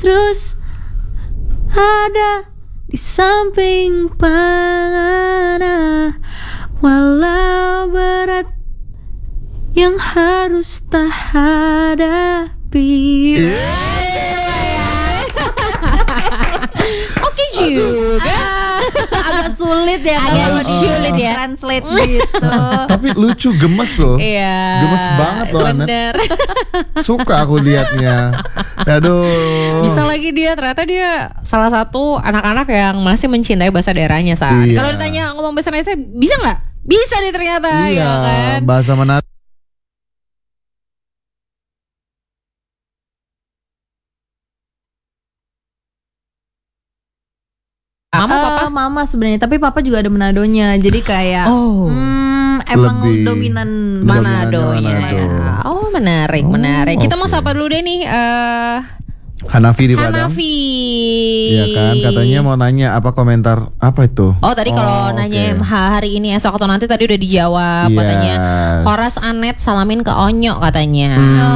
terus ada di samping panah, walau berat yang harus tak hadapi. Oke juga. Agak sulit ya, agak sulit ya translate gitu. Tapi lucu, gemes loh. Iya. Gemes banget loh Anet. Bener. Suka aku liatnya. Aduh. Bisa lagi dia, ternyata dia salah satu anak-anak yang masih mencintai bahasa daerahnya saat. Iya. Kalau ditanya ngomong bahasa Indonesia bisa nggak? Bisa nih ternyata. Iya, ya kan? bahasa Manado. Mama sebenarnya, tapi papa juga ada Manadonya. Jadi kayak emang Lebih dominan Manadonya. Manado. Oh, menarik. Kita mau oke. sapa dulu deh nih Hanafi di Padang. Hanafi. Iya kan, katanya mau nanya apa komentar apa itu? Oh tadi kalau nanya oke. hari ini esok atau nanti tadi udah dijawab. Yes. Katanya Horas Anet salamin ke Onyo katanya.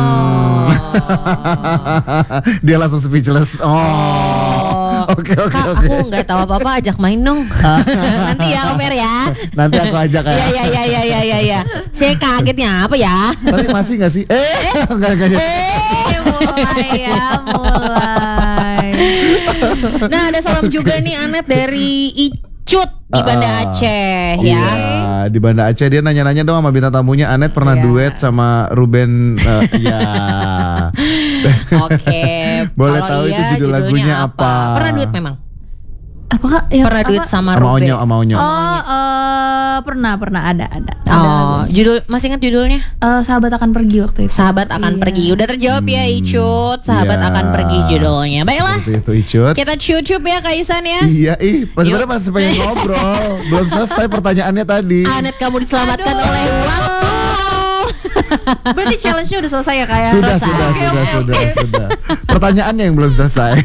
Dia langsung speechless. Oke. Aku nggak tahu apa-apa, ajak main dong. Nanti ya Omer ya. Nanti aku ajak ya. Iya. Saya kagetnya apa ya? Tapi masih nggak sih? Enggak. mulai. Nah ada salam juga nih Anet dari Icut di Banda Aceh ya. Iya, di Banda Aceh dia nanya-nanya dong sama bintang tamunya. Anet pernah duet sama Ruben. Ya. Oke. Boleh Kalau tahu itu iya, judul judulnya lagunya apa? Pernah duet memang? Apakah? Pernah duet sama Ruben? Sama Onyo. Pernah ada. Judul masih ingat judulnya? Sahabat akan pergi waktu itu. Sahabat akan pergi. Udah terjawab ya Icut. Sahabat Iya. akan pergi judulnya. Baiklah. Seperti itu Icut. Kita cucup ya Kaisan ya. Iya, sebenarnya masih pengen ngobrol. Belum selesai pertanyaannya tadi. Anet kamu diselamatkan oleh waktu. Berarti challenge-nya udah selesai ya kayak? Sudah. Pertanyaannya yang belum selesai.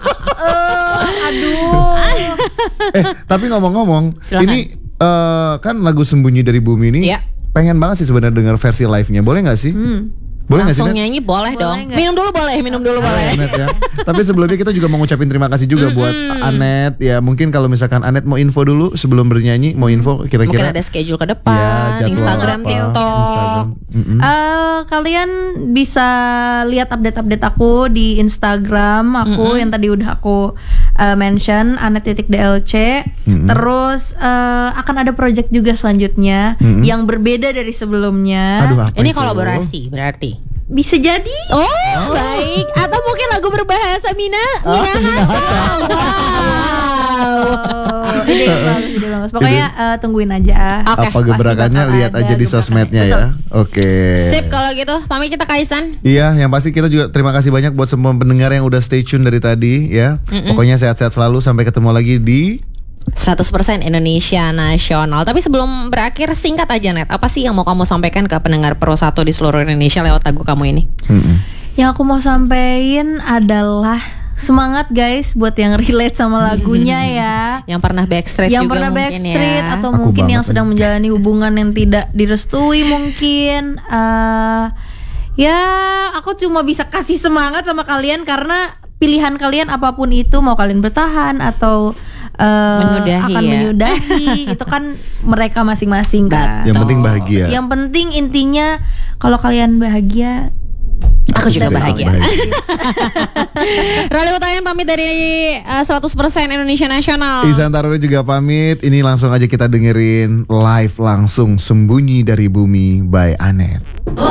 Aduh. Tapi ngomong-ngomong, Silakan. ini kan lagu Sembunyi dari Bumi ini. Iya. Pengen banget sih sebenarnya dengar versi live-nya. Boleh nggak sih? Boleh nggak sih? Langsung Net? nyanyi boleh dong. nggak? Minum dulu boleh. Anet ya. Tapi sebelumnya kita juga mau ngucapin terima kasih juga buat Anet ya. Mungkin kalau misalkan Anet mau info dulu sebelum bernyanyi, mau info Mungkin kira-kira. ada schedule ke depan. Ya, jadwal Instagram, apa? TikTok. Instagram. Kalian bisa lihat update-update aku di Instagram aku yang tadi udah aku mention Anet.dlc. Terus akan ada project juga selanjutnya yang berbeda dari sebelumnya. Aduh, apa Ini itu? kolaborasi berarti. Bisa jadi. Oh, baik. Atau mungkin lagu berbahasa Minahasa. Wow. Ide bagus. Pokoknya tungguin aja. Oke. Apa gebrakannya Pasti bakal lihat ada aja di gebrakan. sosmednya ya. Oke. Sip kalau gitu. Pamit kita Kaisan. Iya, yang pasti kita juga terima kasih banyak buat semua pendengar yang udah stay tune dari tadi ya. Pokoknya sehat-sehat selalu, sampai ketemu lagi di 100% Indonesia Nasional. Tapi sebelum berakhir singkat aja Net. Apa sih yang mau kamu sampaikan ke pendengar Pro 1 di seluruh Indonesia lewat lagu kamu ini? Yang aku mau sampein adalah semangat guys buat yang relate sama lagunya ya. Yang pernah backstreet Yang juga pernah mungkin backstreet ya. atau Aku mungkin banget yang sedang menjalani hubungan yang tidak direstui mungkin. Ya aku cuma bisa kasih semangat sama kalian karena pilihan kalian apapun itu, mau kalian bertahan atau Menyudahi akan ya. menyudahi itu kan mereka masing-masing kan. Yang penting bahagia. Yang penting intinya kalau kalian bahagia, Aku juga Baik, bahagia. baik. Rally Utayan pamit dari 100% Indonesia Nasional. Ihsan Taruri juga pamit. Ini langsung aja kita dengerin live langsung Sembunyi dari Bumi by Anet.